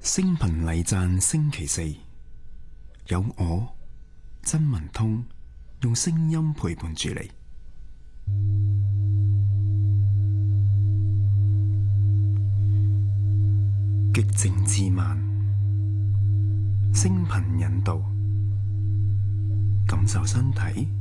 聲頻禮讚星期四，有我曾文通用聲音陪伴住你。極靜自慢，聲頻引導，感受身體，